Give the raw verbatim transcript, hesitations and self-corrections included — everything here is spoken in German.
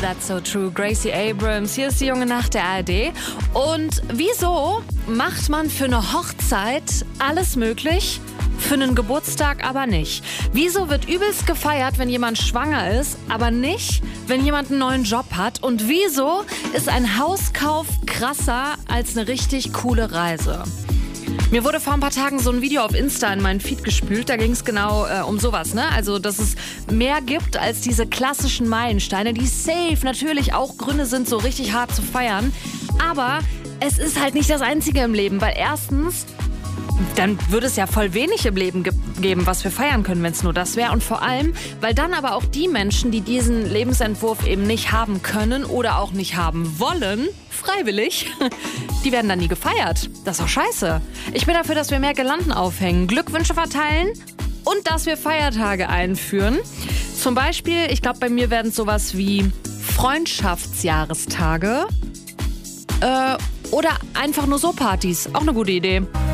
That's so true. Gracie Abrams, hier ist die junge Nacht der A R D. Und wieso macht man für eine Hochzeit alles möglich, für einen Geburtstag aber nicht? Wieso wird übelst gefeiert, wenn jemand schwanger ist, aber nicht, wenn jemand einen neuen Job hat? Und wieso ist ein Hauskauf krasser als eine richtig coole Reise? Mir wurde vor ein paar Tagen so ein Video auf Insta in meinen Feed gespült. Da ging es genau äh, um sowas, ne? Also, dass es mehr gibt als diese klassischen Meilensteine, die safe natürlich auch Gründe sind, so richtig hart zu feiern. Aber es ist halt nicht das Einzige im Leben, weil erstens, dann würde es ja voll wenig im Leben ge- geben, was wir feiern können, wenn es nur das wäre. Und vor allem, weil dann aber auch die Menschen, die diesen Lebensentwurf eben nicht haben können oder auch nicht haben wollen, freiwillig, die werden dann nie gefeiert. Das ist doch scheiße. Ich bin dafür, dass wir mehr Girlanden aufhängen, Glückwünsche verteilen und dass wir Feiertage einführen. Zum Beispiel, ich glaube, bei mir werden es sowas wie Freundschaftsjahrestage äh, oder einfach nur so Partys. Auch eine gute Idee.